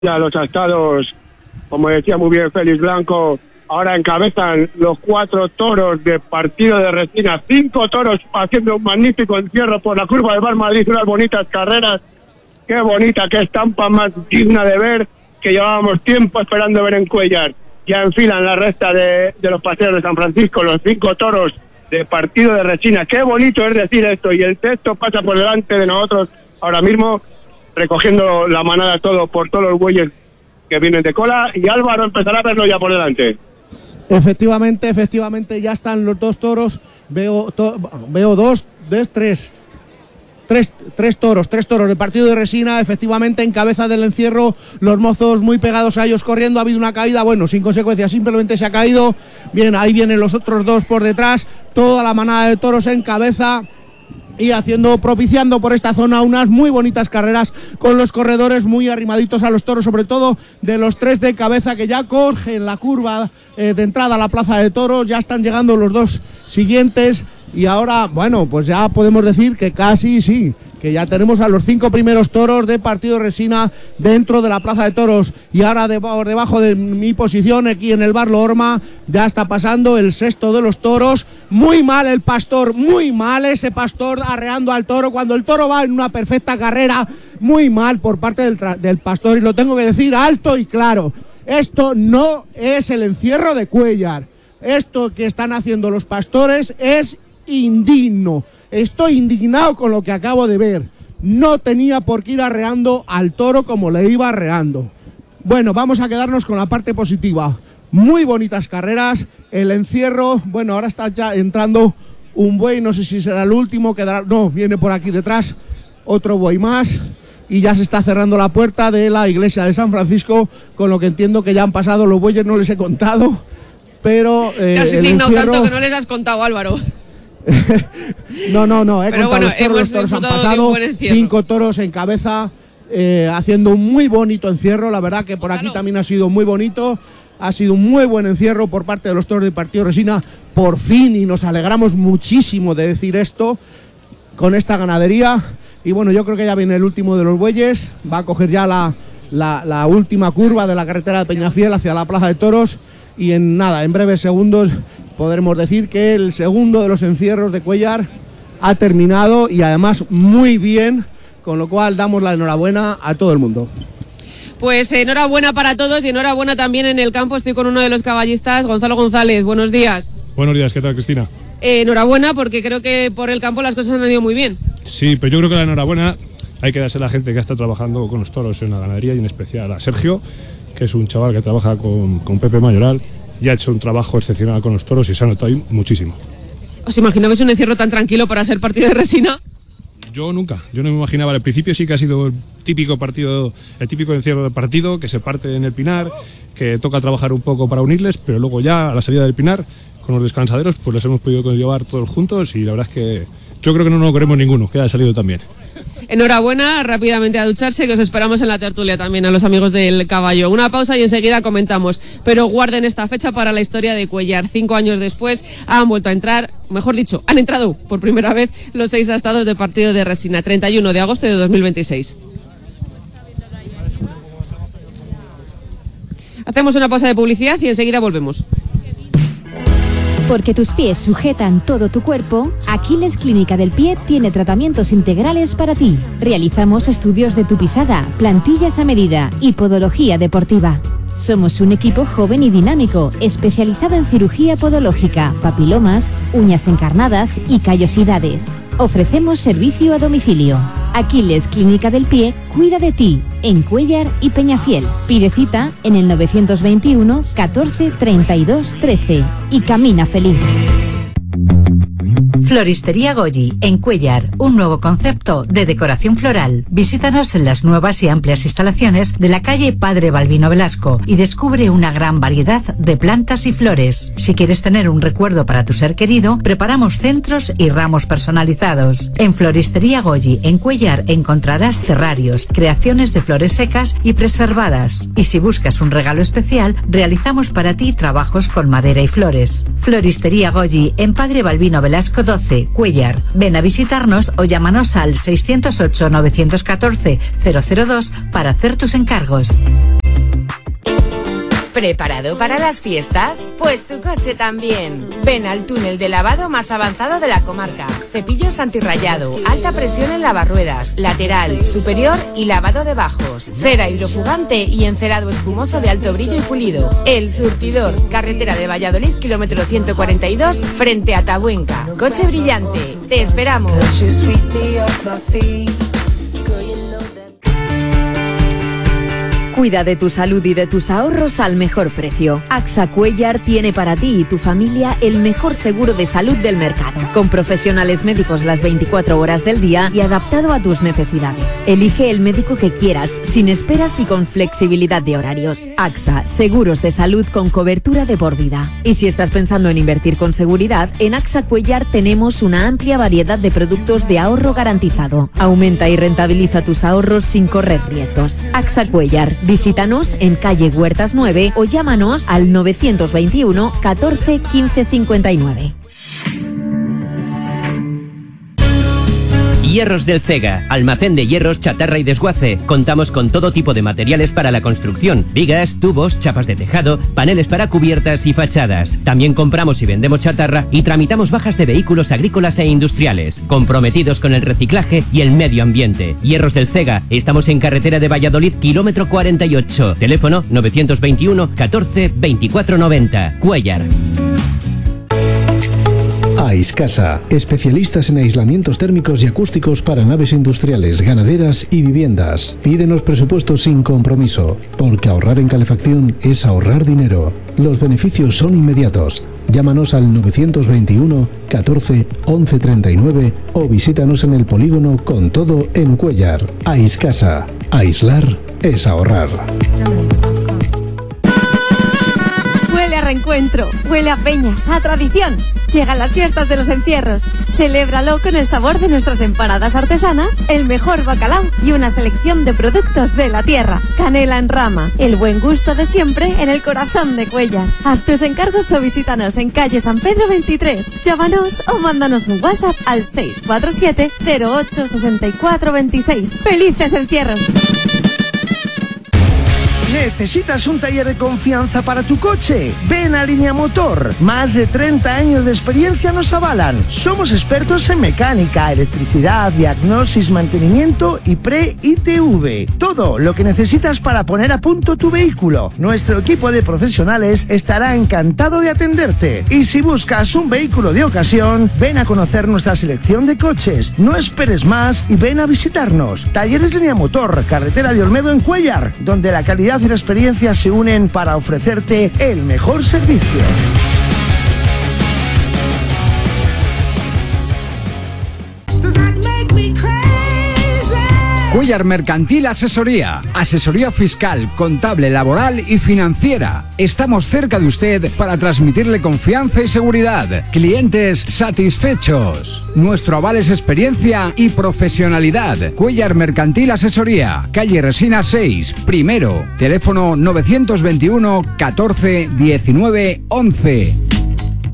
Ya los astados, como decía muy bien Félix Blanco, ahora encabezan los 4 toros de Partido de Resina, 5 toros haciendo un magnífico encierro por la curva de Bar Madrid, unas bonitas carreras. Qué bonita, qué estampa más digna de ver, que llevábamos tiempo esperando ver en Cuéllar. Ya enfilan la recta de los paseos de San Francisco, los 5 toros de Partido de Resina. Qué bonito es decir esto, y el texto pasa por delante de nosotros ahora mismo, recogiendo la manada todo por todos los bueyes que vienen de cola, y Álvaro empezará a verlo ya por delante. Efectivamente, ya están los 2 toros. Veo 3 toros de Partido de Resina, efectivamente en cabeza del encierro, los mozos muy pegados a ellos corriendo. Ha habido una caída, bueno, sin consecuencia, simplemente se ha caído. Bien, ahí vienen los otros 2 por detrás, toda la manada de toros en cabeza y propiciando por esta zona unas muy bonitas carreras con los corredores muy arrimaditos a los toros, sobre todo de los 3 de cabeza que ya cogen la curva de entrada a la plaza de toros. Ya están llegando los 2 siguientes y ahora, bueno, pues ya podemos decir que casi sí, que ya tenemos a los 5 primeros toros de Partido de Resina dentro de la plaza de toros. Y ahora debajo de mi posición aquí en el Bar Lorma ya está pasando el 6º de los toros. Muy mal el pastor, muy mal ese pastor arreando al toro cuando el toro va en una perfecta carrera. Muy mal por parte del pastor, y lo tengo que decir alto y claro. Esto no es el encierro de Cuéllar. Esto que están haciendo los pastores es indigno. Estoy indignado con lo que acabo de ver. No tenía por qué ir arreando al toro como le iba arreando. Bueno, vamos a quedarnos con la parte positiva. Muy bonitas carreras. El encierro, bueno, ahora está ya entrando un buey, no sé si será el último, viene por aquí detrás otro buey más. Y ya se está cerrando la puerta de la iglesia de San Francisco, con lo que entiendo que ya han pasado los bueyes, no les he contado. Pero te has indignado tanto que no les has contado, Álvaro. No, he pero contado bueno, los toros han pasado, 5 toros en cabeza, haciendo un muy bonito encierro. La verdad que por aquí también ha sido muy bonito. Ha sido un muy buen encierro por parte de los toros del Partido Resina, por fin, y nos alegramos muchísimo de decir esto con esta ganadería. Y bueno, yo creo que ya viene el último de los bueyes, va a coger ya la última curva de la carretera de Peñafiel hacia la plaza de toros, y en breves segundos podremos decir que el segundo de los encierros de Cuéllar ha terminado, y además muy bien, con lo cual damos la enhorabuena a todo el mundo. Pues enhorabuena para todos, y enhorabuena también en el campo. Estoy con uno de los caballistas, Gonzalo González. Buenos días. Buenos días, ¿qué tal, Cristina? Enhorabuena, porque creo que por el campo las cosas han ido muy bien. Sí, pero yo creo que la enhorabuena hay que darse a la gente que ha estado trabajando con los toros en la ganadería, y en especial a Sergio, que es un chaval que trabaja con Pepe Mayoral, y ha hecho un trabajo excepcional con los toros y se ha notado ahí muchísimo. ¿Os imaginabais un encierro tan tranquilo para ser Partido de Resina? Yo no me imaginaba. Al principio sí que ha sido el típico encierro de partido, que se parte en el Pinar, que toca trabajar un poco para unirles, pero luego ya a la salida del Pinar, con los descansaderos, pues los hemos podido llevar todos juntos, y la verdad es que yo creo que no nos queremos ninguno, que haya salido también. Enhorabuena, rápidamente a ducharse, que os esperamos en la tertulia también, a los amigos del caballo. Una pausa y enseguida comentamos, pero guarden esta fecha para la historia de Cuéllar. 5 años después han vuelto a entrar, mejor dicho, han entrado por primera vez los 6 astados de Partido de Resina, 31 de agosto de 2026. Hacemos una pausa de publicidad y enseguida volvemos. Porque tus pies sujetan todo tu cuerpo, Aquiles Clínica del Pie tiene tratamientos integrales para ti. Realizamos estudios de tu pisada, plantillas a medida y podología deportiva. Somos un equipo joven y dinámico, especializado en cirugía podológica, papilomas, uñas encarnadas y callosidades. Ofrecemos servicio a domicilio. Aquiles Clínica del Pie cuida de ti, en Cuéllar y Peñafiel. Pide cita en el 921 14 32 13 y camina feliz. Floristería Goyi, en Cuéllar, un nuevo concepto de decoración floral. Visítanos en las nuevas y amplias instalaciones de la calle Padre Balbino Velasco y descubre una gran variedad de plantas y flores. Si quieres tener un recuerdo para tu ser querido, preparamos centros y ramos personalizados. En Floristería Goyi, en Cuéllar, encontrarás terrarios, creaciones de flores secas y preservadas. Y si buscas un regalo especial, realizamos para ti trabajos con madera y flores. Floristería Goyi, en Padre Balbino Velasco 12, 12, Cuéllar. Ven a visitarnos o llámanos al 608-914-002 para hacer tus encargos. ¿Preparado para las fiestas? Pues tu coche también. Ven al túnel de lavado más avanzado de la comarca. Cepillos antirrayado, alta presión en lavarruedas, lateral, superior y lavado de bajos. Cera hidrofugante y encerado espumoso de alto brillo y pulido. El Surtidor, carretera de Valladolid, kilómetro 142, frente a Tabuenca. Coche brillante. Te esperamos. Cuida de tu salud y de tus ahorros al mejor precio. AXA Cuéllar tiene para ti y tu familia el mejor seguro de salud del mercado, con profesionales médicos las 24 horas del día y adaptado a tus necesidades. Elige el médico que quieras, sin esperas y con flexibilidad de horarios. AXA, seguros de salud con cobertura de por vida. Y si estás pensando en invertir con seguridad, en AXA Cuéllar tenemos una amplia variedad de productos de ahorro garantizado. Aumenta y rentabiliza tus ahorros sin correr riesgos. AXA Cuéllar. Visítanos en calle Huertas 9 o llámanos al 921 14 15 59. Hierros del Cega, almacén de hierros, chatarra y desguace. Contamos con todo tipo de materiales para la construcción: vigas, tubos, chapas de tejado, paneles para cubiertas y fachadas. También compramos y vendemos chatarra y tramitamos bajas de vehículos agrícolas e industriales, comprometidos con el reciclaje y el medio ambiente. Hierros del Cega, estamos en carretera de Valladolid, kilómetro 48. Teléfono 921 14 24 90. Cuéllar. Aiscasa, especialistas en aislamientos térmicos y acústicos para naves industriales, ganaderas y viviendas. Pídenos presupuestos sin compromiso, porque ahorrar en calefacción es ahorrar dinero. Los beneficios son inmediatos. Llámanos al 921 14 11 39 o visítanos en el polígono Con Todo en Cuéllar. Aiscasa, aislar es ahorrar. Huele a reencuentro, huele a peñas, a tradición. Llegan las fiestas de los encierros. Celébralo con el sabor de nuestras empanadas artesanas, el mejor bacalao y una selección de productos de la tierra. Canela en rama, el buen gusto de siempre en el corazón de Cuéllar. Haz tus encargos o visítanos en calle San Pedro 23. Llámanos o mándanos un WhatsApp al 647 08 64 26. ¡Felices encierros! ¿Necesitas un taller de confianza para tu coche? Ven a Línea Motor. Más de 30 años de experiencia nos avalan. Somos expertos en mecánica, electricidad, diagnosis, mantenimiento y pre-ITV. Todo lo que necesitas para poner a punto tu vehículo. Nuestro equipo de profesionales estará encantado de atenderte. Y si buscas un vehículo de ocasión, ven a conocer nuestra selección de coches. No esperes más y ven a visitarnos. Talleres Línea Motor, carretera de Olmedo en Cuéllar, donde la calidad y la experiencia se unen para ofrecerte el mejor servicio. Cuéllar Mercantil Asesoría. Asesoría fiscal, contable, laboral y financiera. Estamos cerca de usted para transmitirle confianza y seguridad. Clientes satisfechos. Nuestro aval es experiencia y profesionalidad. Cuéllar Mercantil Asesoría. Calle Resina 6, primero. Teléfono 921 14 19 11.